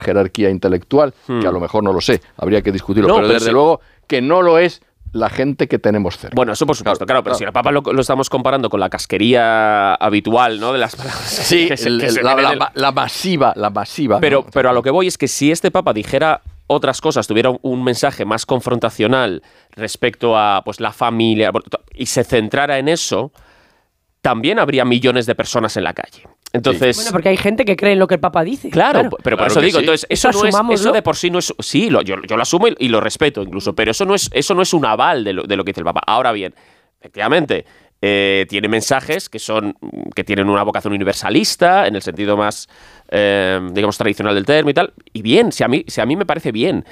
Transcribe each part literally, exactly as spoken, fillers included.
jerarquía intelectual, hmm. que a lo mejor no lo sé, habría que discutirlo, no, pero, pero desde sí. luego que no lo es la gente que tenemos cerca. Bueno, eso por supuesto, claro, claro pero claro. si el Papa lo, lo estamos comparando con la casquería habitual, ¿no? De las palabras. Sí, que se, el, que se la, la, el... la masiva, la masiva. Pero, ¿no? pero a lo que voy es que si este Papa dijera otras cosas, tuviera un mensaje más confrontacional respecto a pues la familia y se centrara en eso, también habría millones de personas en la calle. Entonces, sí. Bueno, porque hay gente que cree en lo que el Papa dice. Claro, claro. pero por claro eso digo, sí. entonces eso, eso, no es, eso de por sí no es, sí, lo, yo, yo lo asumo y, y lo respeto incluso, pero eso no es, eso no es un aval de lo, de lo que dice el Papa. Ahora bien, efectivamente, eh, tiene mensajes que son, que tienen una vocación universalista en el sentido más, eh, digamos, tradicional del término y tal. Y bien, si a mí, si a mí me parece bien.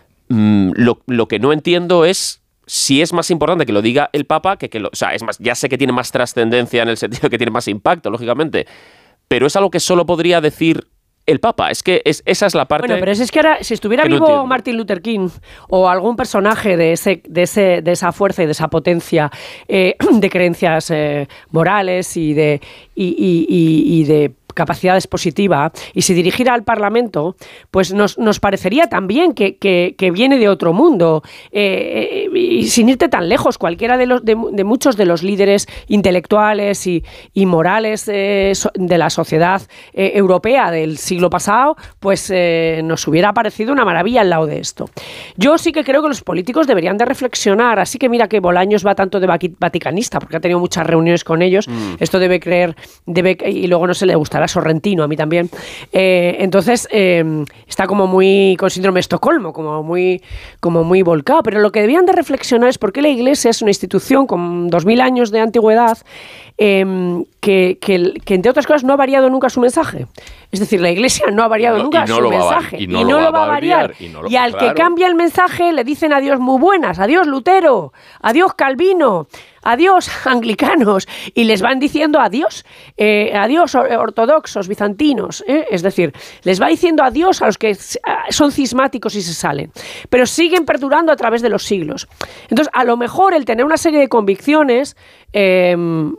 Mm, lo, lo que no entiendo es si es más importante que lo diga el Papa que que lo, o sea, es más, ya sé que tiene más trascendencia en el sentido de que tiene más impacto, lógicamente. Pero es algo que solo podría decir el Papa. Es que es, esa es la parte. Bueno, pero es que ahora, si estuviera vivo no Martin Luther King o algún personaje de ese, de ese, de esa fuerza y de esa potencia eh, de creencias eh, morales y de y, y, y, y de capacidad expositiva, y si dirigiera al Parlamento, pues nos, nos parecería también que, que, que viene de otro mundo. Eh, y sin irte tan lejos, cualquiera de, los, de, de muchos de los líderes intelectuales y, y morales eh, de la sociedad eh, europea del siglo pasado, pues eh, nos hubiera parecido una maravilla al lado de esto. Yo sí que creo que los políticos deberían de reflexionar, así que mira que Bolaños va tanto de vaticanista, porque ha tenido muchas reuniones con ellos, mm. esto debe creer, debe y luego no se le gustará Sorrentino, a mí también. Eh, entonces, eh, está como muy con síndrome de Estocolmo, como muy, como muy volcado. Pero lo que debían de reflexionar es por qué la Iglesia es una institución con dos mil años de antigüedad eh, que, que, que, entre otras cosas, no ha variado nunca su mensaje. Es decir, la Iglesia no ha variado no, nunca no su mensaje. Va, y no, y no lo, lo va a variar. Y, no lo, y al claro. que cambia el mensaje le dicen adiós muy buenas, adiós Lutero, adiós Calvino, adiós anglicanos, y les van diciendo adiós, eh, adiós ortodoxos, bizantinos, ¿eh? Es decir, les va diciendo adiós a los que son cismáticos y se salen, pero siguen perdurando a través de los siglos. Entonces, a lo mejor el tener una serie de convicciones eh,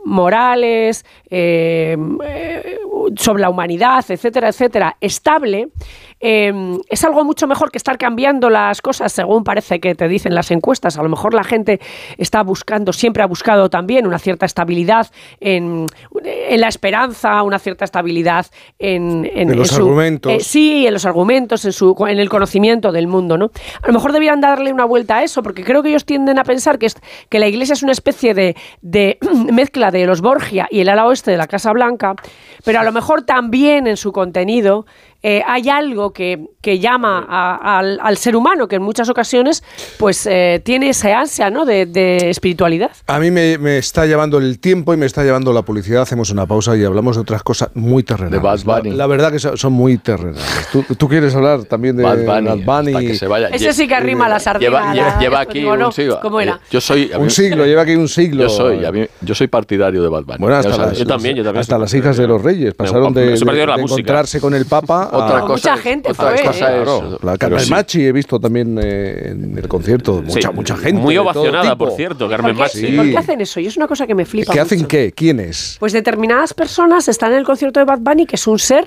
morales, eh, eh, sobre la humanidad, etcétera, etcétera, estable, eh, es algo mucho mejor que estar cambiando las cosas según parece que te dicen las encuestas. A lo mejor la gente está buscando, siempre ha buscado también una cierta estabilidad en, en la esperanza, una cierta estabilidad en, en, en los en su, argumentos. Eh, sí, en los argumentos, en, su, en el conocimiento del mundo, ¿no? A lo mejor debían darle una vuelta a eso, porque creo que ellos tienden a pensar que, es, que la Iglesia es una especie de, de mezcla de los Borgia y el ala oeste de la Casa Blanca, pero a lo mejor también en su contenido eh, hay algo que, que llama a, a, al, al ser humano, que en muchas ocasiones pues eh, tiene esa ansia, ¿no?, de, de espiritualidad. A mí me, me está llevando el tiempo y me está llevando la publicidad. Hacemos una pausa y hablamos de otras cosas muy terrenales. De Bad Bunny. La, la verdad que son, son muy terrenales. ¿Tú, tú quieres hablar también de Bad Bunny? Bad Bunny? Que se vaya. Ese sí que arrima la sardina. Lleva, lleva, lleva aquí digo, no, un siglo. ¿Cómo era? Yo soy, un siglo, lleva aquí un siglo. Yo soy, a mí, yo soy partidario de Bad Bunny. Bueno, hasta las, yo también, yo también hasta las hijas de los reyes pasaron de, de, de, de encontrarse con el Papa a otra cosa. Mucha gente otra fue, cosa ¿eh? es, claro, la Carmen Machi he visto también eh, en el concierto, mucha, sí, mucha gente. Muy ovacionada, por cierto, Carmen ¿Por qué, Machi. sí. ¿Por qué hacen eso? Y es una cosa que me flipa ¿Qué mucho. hacen qué? ¿Quiénes? Pues determinadas personas están en el concierto de Bad Bunny, que es un ser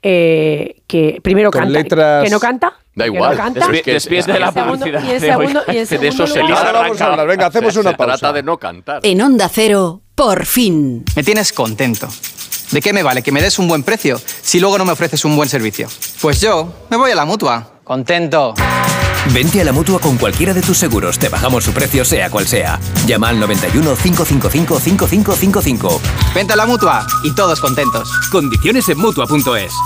eh, que primero con canta, letras... que no canta. Da que igual. No canta. Despi- Despierte de la publicidad. Y en segundo, y en segundo de eso se lugar, Ahora vamos a hablar, venga, hacemos se, una se pausa. trata de no cantar. En Onda Cero, por fin. Me tienes contento. ¿De qué me vale que me des un buen precio si luego no me ofreces un buen servicio? Pues yo me voy a la Mutua. Contento. Vente a la Mutua con cualquiera de tus seguros. Te bajamos su precio sea cual sea. Llama al noventa y uno, cinco cinco cinco, cinco cinco cinco cinco. Vente a la Mutua y todos contentos. Condiciones en Mutua punto es.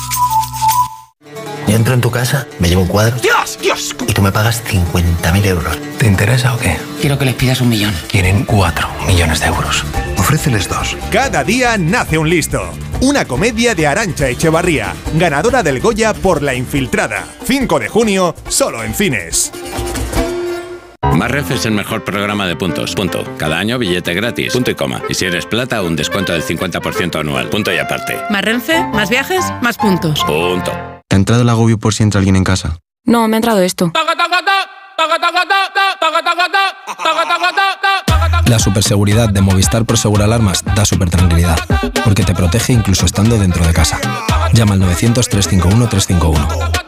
Yo entro en tu casa, me llevo un cuadro. ¡Dios! ¡Dios! Y tú me pagas cincuenta mil euros. ¿Te interesa o qué? Quiero que les pidas un millón. Quieren cuatro millones de euros. Ofréceles dos. Cada día nace un listo. Una comedia de Arantxa Echevarría, ganadora del Goya por La Infiltrada. cinco de junio, solo en cines. Marref es el mejor programa de puntos. Punto. Cada año billete gratis. Punto y coma. Y si eres plata, un descuento del cincuenta por ciento anual. Punto y aparte. Más Renfe, más viajes, más puntos. Punto. ¿Te ha entrado el agobio por si entra alguien en casa? No, me ha entrado esto. La superseguridad de Movistar Prosegur Alarmas da super tranquilidad, porque te protege incluso estando dentro de casa. Llama al novecientos, trescientos cincuenta y uno, trescientos cincuenta y uno.